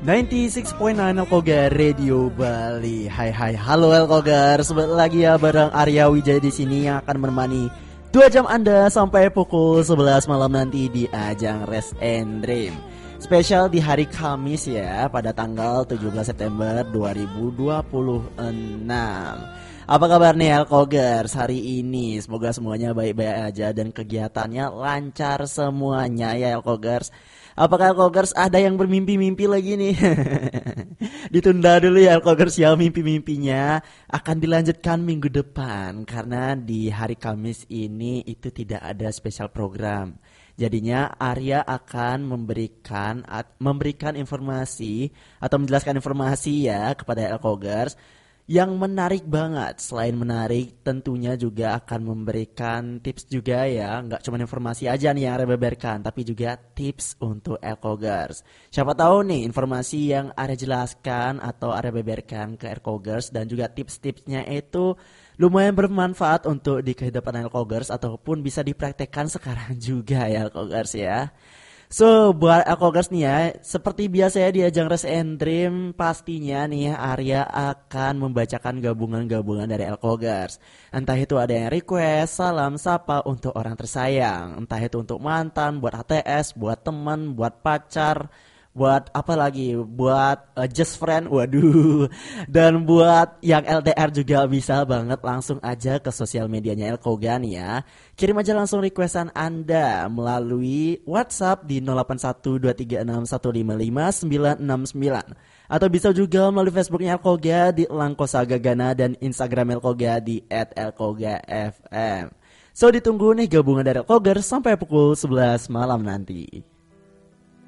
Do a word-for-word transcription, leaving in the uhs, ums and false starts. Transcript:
sembilan puluh enam koma sembilan Elkogar Radio Bali. Hai hai, halo Elkogar. Sebentar lagi ya bareng Arya Wijaya di sini yang akan menemani dua jam Anda sampai pukul sebelas malam nanti di ajang Rest and Dream. Spesial di hari Kamis ya, pada tanggal tujuh belas September dua ribu dua puluh enam. Apa kabar nih Elkogers hari ini? Semoga semuanya baik-baik aja dan kegiatannya lancar semuanya ya Elkogers. Apakah Elkogers ada yang bermimpi-mimpi lagi nih? Ditunda dulu ya Elkogers ya, mimpi-mimpinya akan dilanjutkan minggu depan. Karena di hari Kamis ini itu tidak ada spesial program. Jadinya Arya akan memberikan memberikan informasi atau menjelaskan informasi ya kepada Elkogers yang menarik banget. Selain menarik tentunya juga akan memberikan tips juga ya. Nggak cuma informasi aja nih yang Arya beberkan, tapi juga tips untuk Elkogers. Siapa tahu nih informasi yang Arya jelaskan atau Arya beberkan ke Elkogers dan juga tips-tipsnya itu lumayan bermanfaat untuk di kehidupan Elkogers ataupun bisa dipraktekkan sekarang juga ya Elkogers ya. So buat Elkogers nih ya, seperti biasa ya di ajang Rest and Dream pastinya nih Arya akan membacakan gabungan-gabungan dari Elkogers. Entah itu ada yang request, salam, sapa untuk orang tersayang. Entah itu untuk mantan, buat H T S, buat teman, buat pacar, buat apa lagi, buat uh, just friend, waduh. Dan buat yang L D R juga bisa banget langsung aja ke sosial medianya Elkogan ya. Kirim aja langsung requestan Anda melalui WhatsApp di nol delapan satu dua tiga enam satu lima lima sembilan enam sembilan. Atau bisa juga melalui Facebooknya Elkoga di Langkosa Gagana dan Instagram Elkoga di et elkoga f m. So ditunggu nih gabungan dari Elkogers sampai pukul sebelas malam nanti.